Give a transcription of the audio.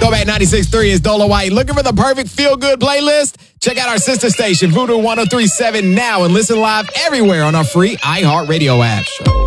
Throwback 96.3 is Dola White. Looking for the perfect feel-good playlist? Check out our sister station, Voodoo 103.7 now, and listen live everywhere on our free iHeartRadio app.